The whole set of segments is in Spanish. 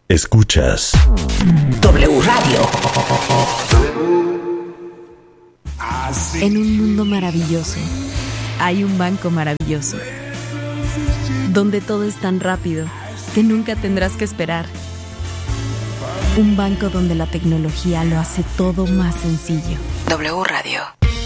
Escuchas W Radio. En un mundo maravilloso, hay un banco maravilloso, donde todo es tan rápido que nunca tendrás que esperar. Un banco donde la tecnología lo hace todo más sencillo. W Radio.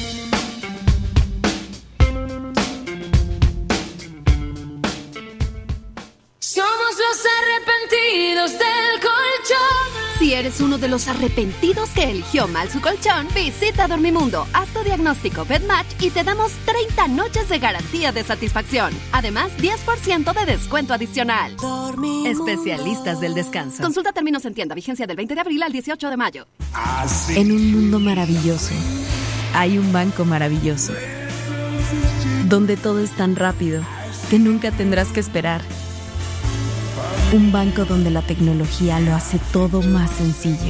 Somos los arrepentidos del colchón. Si eres uno de los arrepentidos que eligió mal su colchón, visita Dormimundo, haz tu diagnóstico BedMatch y te damos 30 noches de garantía de satisfacción. Además, 10% de descuento adicional. Dormimundo. Especialistas del descanso. Consulta términos en tienda, vigencia del 20 de abril al 18 de mayo. En un mundo maravilloso, hay un banco maravilloso, donde todo es tan rápido que nunca tendrás que esperar. Un banco donde la tecnología lo hace todo más sencillo.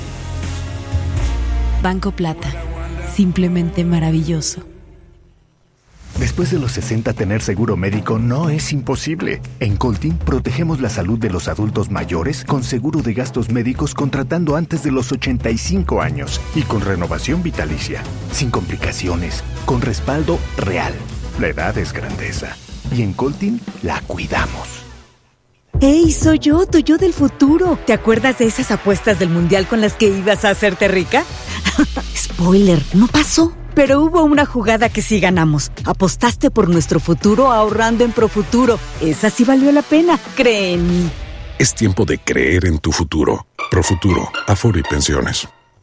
Banco Plata, simplemente maravilloso. Después de los 60, tener seguro médico no es imposible. En Coltin protegemos la salud de los adultos mayores con seguro de gastos médicos contratando antes de los 85 años y con renovación vitalicia, sin complicaciones, con respaldo real. La edad es grandeza y en Coltin la cuidamos. ¡Hey, soy yo, tu yo del futuro! ¿Te acuerdas de esas apuestas del mundial con las que ibas a hacerte rica? Spoiler, no pasó. Pero hubo una jugada que sí ganamos. Apostaste por nuestro futuro ahorrando en Profuturo. Esa sí valió la pena, cree en mí. Es tiempo de creer en tu futuro. Profuturo, Afore y Pensiones.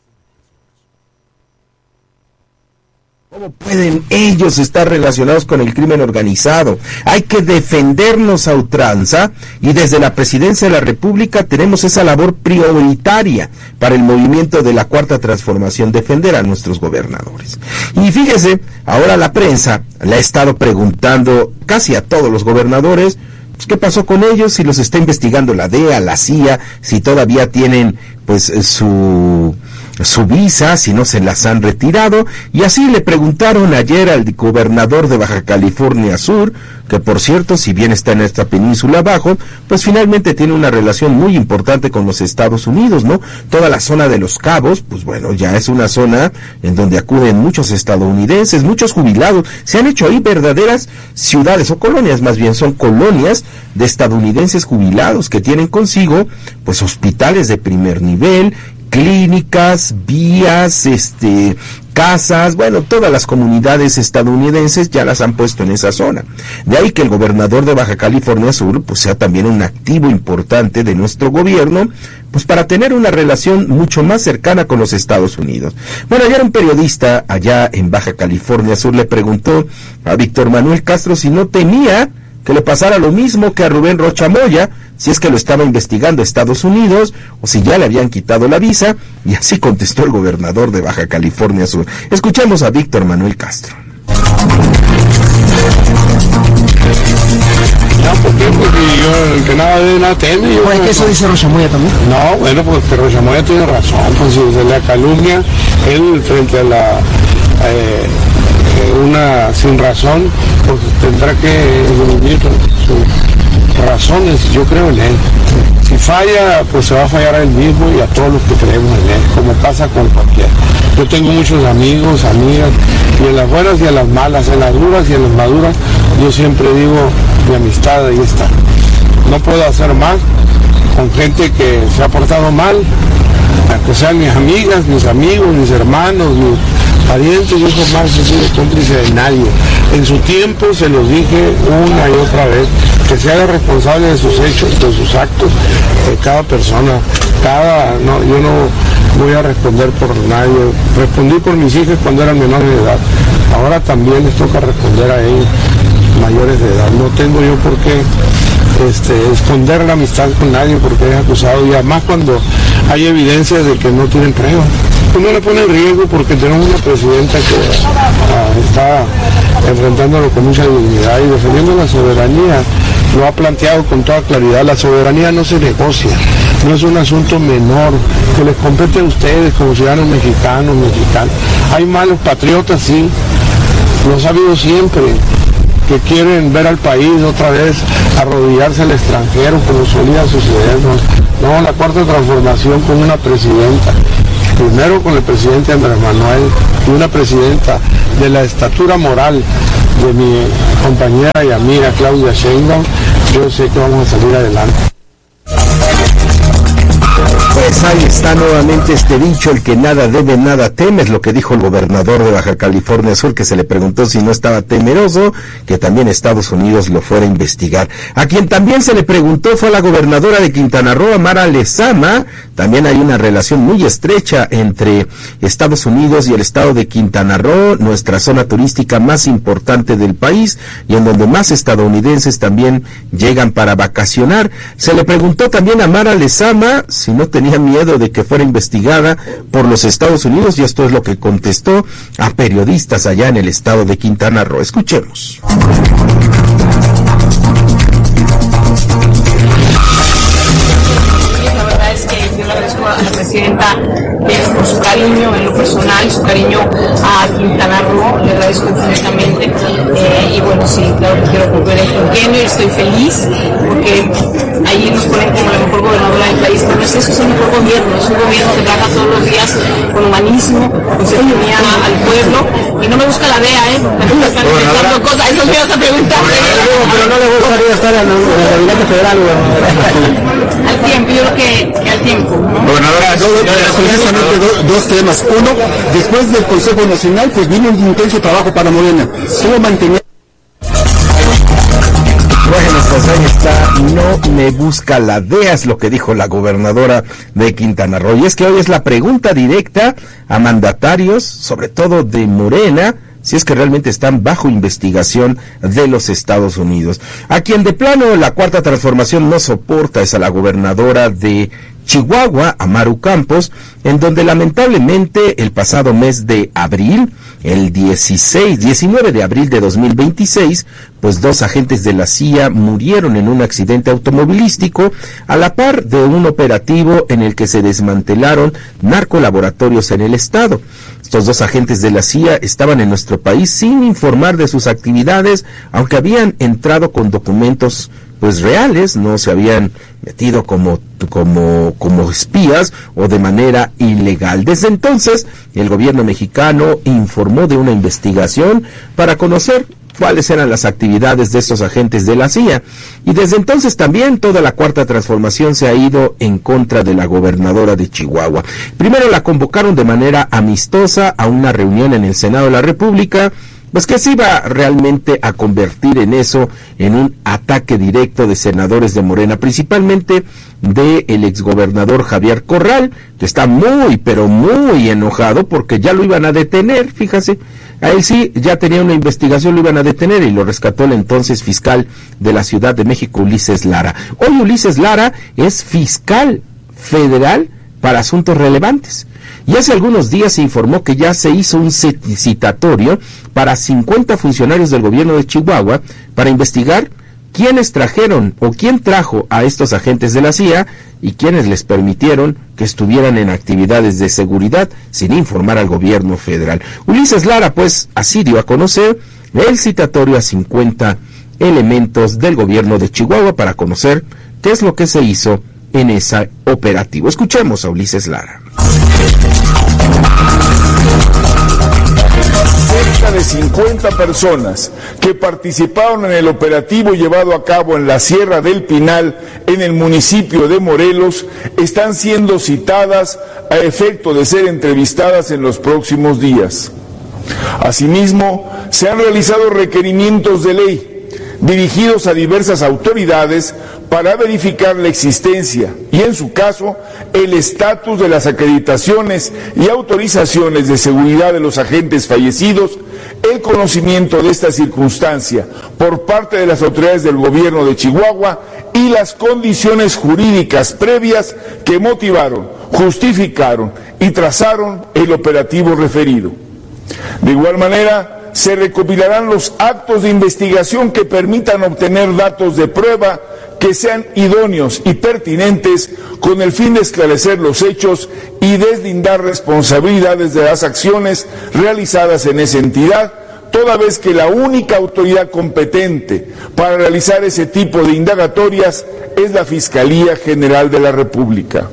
¿Cómo pueden ellos estar relacionados con el crimen organizado? Hay que defendernos a ultranza y desde la Presidencia de la República tenemos esa labor prioritaria para el movimiento de la Cuarta Transformación, defender a nuestros gobernadores. Y fíjese, ahora la prensa le ha estado preguntando casi a todos los gobernadores, pues, ¿qué pasó con ellos? Si los está investigando la DEA, la CIA, si todavía tienen pues su visa, si no se las han retirado, y así le preguntaron ayer al gobernador de Baja California Sur, que por cierto, si bien está en esta península abajo, pues finalmente tiene una relación muy importante con los Estados Unidos, ¿no? Toda la zona de Los Cabos, pues bueno, ya es una zona en donde acuden muchos estadounidenses, muchos jubilados, se han hecho ahí verdaderas ciudades, o colonias más bien, son colonias de estadounidenses jubilados que tienen consigo, pues hospitales de primer nivel, clínicas, vías, casas, bueno, todas las comunidades estadounidenses ya las han puesto en esa zona. De ahí que el gobernador de Baja California Sur, pues sea también un activo importante de nuestro gobierno, pues para tener una relación mucho más cercana con los Estados Unidos. Bueno, ayer un periodista allá en Baja California Sur le preguntó a Víctor Manuel Castro si no temía que le pasara lo mismo que a Rubén Rocha Moya, si es que lo estaba investigando Estados Unidos, o si ya le habían quitado la visa, y así contestó el gobernador de Baja California Sur. Escuchemos a Víctor Manuel Castro. No, ¿por qué? Porque yo, el que nada ve, nada teme. ¿Por qué eso dice Rocha Moya también? No, bueno, porque Rocha Moya tiene razón, pues si se le calumnia, él frente a la... una sin razón, pues tendrá que vivir sus razones. Yo creo en él. Si falla, pues se va a fallar a él mismo y a todos los que creemos en él, como pasa con cualquiera. Yo tengo muchos amigos, amigas, y en las buenas y en las malas, en las duras y en las maduras, yo siempre digo, mi amistad ahí está. No puedo hacer más con gente que se ha portado mal, que sean mis amigas, mis amigos, mis hermanos, mis parientes. Yo jamás he sido cómplice de nadie. En su tiempo se los dije una y otra vez, que se haga responsable de sus hechos, de sus actos, de cada persona. Yo no voy a responder por nadie. Respondí por mis hijas cuando eran menores de edad. Ahora también les toca responder a ellos, mayores de edad. No tengo yo por qué esconder la amistad con nadie porque es acusado, y además cuando hay evidencia de que no tienen pruebas. No le pone en riesgo porque tenemos una presidenta que está enfrentándolo con mucha dignidad y defendiendo la soberanía. Lo ha planteado con toda claridad, la soberanía no se negocia, no es un asunto menor que les compete a ustedes como ciudadanos mexicanos. Hay malos patriotas, sí, los ha habido siempre, que quieren ver al país otra vez arrodillarse al extranjero como solía sucedernos. No, la cuarta transformación con una presidenta, primero con el presidente Andrés Manuel y una presidenta de la estatura moral de mi compañera y amiga Claudia Sheinbaum, yo sé que vamos a salir adelante. Pues ahí está nuevamente este dicho, el que nada debe, nada teme, es lo que dijo el gobernador de Baja California Sur, que se le preguntó si no estaba temeroso que también Estados Unidos lo fuera a investigar. A quien también se le preguntó fue a la gobernadora de Quintana Roo, Amara Lezama. También hay una relación muy estrecha entre Estados Unidos y el estado de Quintana Roo, nuestra zona turística más importante del país y en donde más estadounidenses también llegan para vacacionar. Se le preguntó también a Amara Lezama si no tenía miedo de que fuera investigada por los Estados Unidos, y esto es lo que contestó a periodistas allá en el estado de Quintana Roo. Escuchemos. La verdad es que yo le agradezco a la presidenta por su cariño en lo personal, su cariño a Quintana Roo, le agradezco infinitamente, y bueno, sí, claro que quiero volver a Eugenio y estoy feliz porque ahí nos ponen como la mejor gobernadora del país. No es eso, es el mejor gobierno, es un gobierno que trabaja todos los días con humanismo, con cercanía al pueblo, y no me busca la DEA, me están inventando cosas, eso me vas a preguntar. Pero no le gustaría estar en el gabinete federal, al tiempo, yo creo que al tiempo, ¿no? Gobernadora, precisamente dos temas. Uno, después del Consejo Nacional, pues vino un intenso trabajo para Morena. ¿Cómo mantener? Bueno, pues ahí está, no me busca la DEA, es lo que dijo la gobernadora de Quintana Roo. Y es que hoy es la pregunta directa a mandatarios, sobre todo de Morena, si es que realmente están bajo investigación de los Estados Unidos. A quien de plano la cuarta transformación no soporta es a la gobernadora de Chihuahua, Amaru Campos, en donde lamentablemente el pasado mes de abril, el 19 de abril de 2026, pues 2 agentes de la CIA murieron en un accidente automovilístico a la par de un operativo en el que se desmantelaron narcolaboratorios en el estado. Estos 2 agentes de la CIA estaban en nuestro país sin informar de sus actividades, aunque habían entrado con documentos pues reales, no se habían metido como espías o de manera ilegal. Desde entonces, el gobierno mexicano informó de una investigación para conocer cuáles eran las actividades de estos agentes de la CIA. Y desde entonces también toda la cuarta transformación se ha ido en contra de la gobernadora de Chihuahua. Primero la convocaron de manera amistosa a una reunión en el Senado de la República, pues que se iba realmente a convertir en eso, en un ataque directo de senadores de Morena, principalmente del exgobernador Javier Corral, que está muy, pero muy enojado porque ya lo iban a detener, fíjase. A él sí, ya tenía una investigación, lo iban a detener y lo rescató el entonces fiscal de la Ciudad de México, Ulises Lara. Hoy Ulises Lara es fiscal federal para asuntos relevantes. Y hace algunos días se informó que ya se hizo un citatorio para 50 funcionarios del gobierno de Chihuahua para investigar quiénes trajeron o quién trajo a estos agentes de la CIA y quiénes les permitieron que estuvieran en actividades de seguridad sin informar al gobierno federal. Ulises Lara, pues, así dio a conocer el citatorio a 50 elementos del gobierno de Chihuahua para conocer qué es lo que se hizo en ese operativo. Escuchemos a Ulises Lara. Cerca de 50 personas que participaron en el operativo llevado a cabo en la Sierra del Pinal, en el municipio de Morelos, están siendo citadas a efecto de ser entrevistadas en los próximos días. Asimismo, se han realizado requerimientos de ley dirigidos a diversas autoridades para verificar la existencia y, en su caso, el estatus de las acreditaciones y autorizaciones de seguridad de los agentes fallecidos, el conocimiento de esta circunstancia por parte de las autoridades del gobierno de Chihuahua y las condiciones jurídicas previas que motivaron, justificaron y trazaron el operativo referido. De igual manera, se recopilarán los actos de investigación que permitan obtener datos de prueba que sean idóneos y pertinentes con el fin de esclarecer los hechos y deslindar responsabilidades de las acciones realizadas en esa entidad toda vez que la única autoridad competente para realizar ese tipo de indagatorias es la Fiscalía General de la República.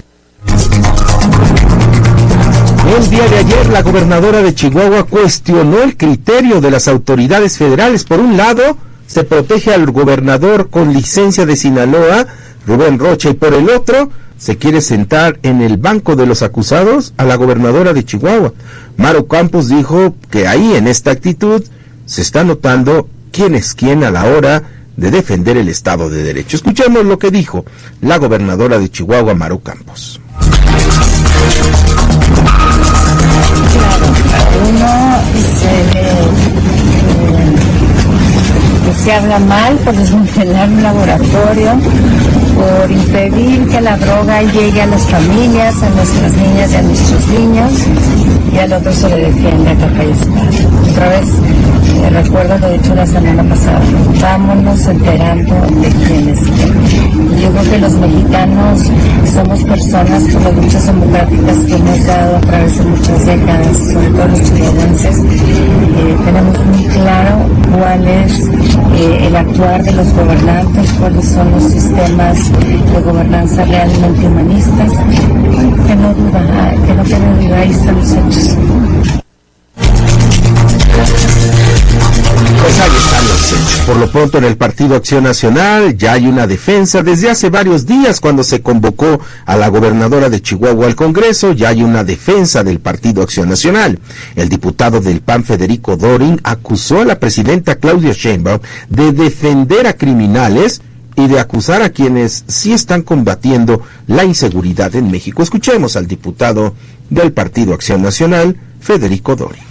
El día de ayer, la gobernadora de Chihuahua cuestionó el criterio de las autoridades federales. Por un lado, se protege al gobernador con licencia de Sinaloa, Rubén Rocha, y por el otro, se quiere sentar en el banco de los acusados a la gobernadora de Chihuahua. Maru Campos dijo que ahí, en esta actitud, se está notando quién es quién a la hora de defender el Estado de Derecho. Escuchemos lo que dijo la gobernadora de Chihuahua, Maru Campos. Uno se habla mal por desmantelar un laboratorio, por impedir que la droga llegue a las familias, a nuestras niñas y a nuestros niños, y al otro se le defiende a capa y espada. Otra vez, recuerdo lo dicho la semana pasada, vámonos enterando de quién es quién. Yo creo que los mexicanos somos personas por las luchas democráticas que hemos dado a través de muchas décadas, sobre todo los chihuahuenses. Tenemos muy claro cuál es el actuar de los gobernantes, cuáles son los sistemas de gobernanza realmente humanistas. Que no duda, que no quede duda, ahí están los hechos. Pues ahí están los hechos. Por lo pronto, en el Partido Acción Nacional ya hay una defensa. Desde hace varios días, cuando se convocó a la gobernadora de Chihuahua al Congreso, ya hay una defensa del Partido Acción Nacional. El diputado del PAN, Federico Dorin, acusó a la presidenta Claudia Sheinbaum de defender a criminales y de acusar a quienes sí están combatiendo la inseguridad en México. Escuchemos al diputado del Partido Acción Nacional, Federico Dorin.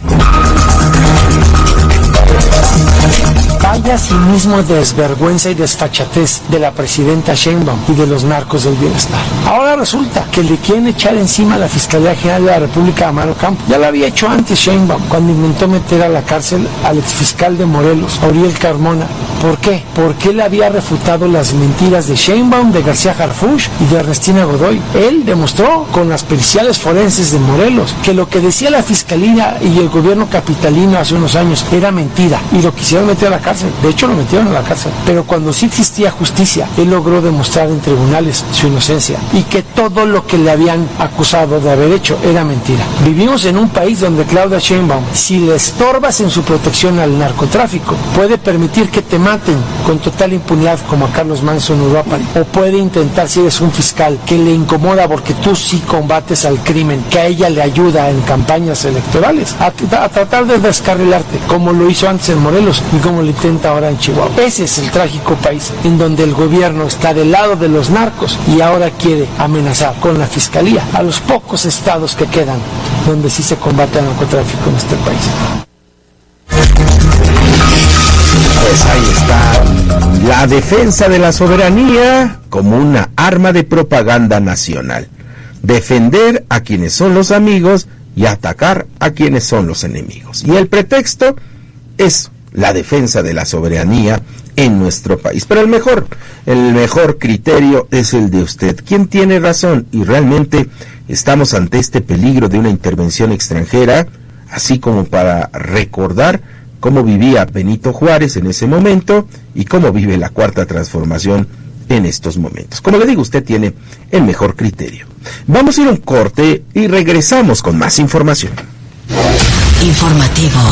Vaya cinismo, desvergüenza y desfachatez de la presidenta Sheinbaum y de los narcos del bienestar. Ahora resulta que le quieren echar encima a la Fiscalía General de la República a Maru Campos. Ya lo había hecho antes Sheinbaum, cuando intentó meter a la cárcel al exfiscal de Morelos, Auriel Carmona. ¿Por qué? Porque él había refutado las mentiras de Sheinbaum, de García Harfuch y de Ernestina Godoy. Él demostró con las periciales forenses de Morelos que lo que decía la Fiscalía y el gobierno capitalino hace unos años era mentira y lo quisieron meter a la cárcel. De hecho, lo metieron a la cárcel. Pero cuando sí existía justicia, él logró demostrar en tribunales su inocencia y que todo lo que le habían acusado de haber hecho era mentira. Vivimos en un país donde Claudia Sheinbaum, si le estorbas en su protección al narcotráfico, puede permitir que te maten con total impunidad como a Carlos Manson Uruapan, o puede intentar, si eres un fiscal que le incomoda porque tú sí combates al crimen, que a ella le ayuda en campañas electorales, a tratar de descarrilarte, como lo hizo antes en Morelos y como lo intenta ahora en Chihuahua. Ese es el trágico país en donde el gobierno está del lado de los narcos y ahora quiere amenazar con la fiscalía a los pocos estados que quedan donde sí se combate el narcotráfico en este país. Pues ahí está la defensa de la soberanía como una arma de propaganda nacional. Defender a quienes son los amigos y atacar a quienes son los enemigos. Y el pretexto es la defensa de la soberanía en nuestro país. Pero el mejor criterio es el de usted. ¿Quién tiene razón? Y realmente estamos ante este peligro de una intervención extranjera, así como para recordar cómo vivía Benito Juárez en ese momento y cómo vive la Cuarta Transformación en estos momentos. Como le digo, usted tiene el mejor criterio. Vamos a ir a un corte y regresamos con más información. Informativo.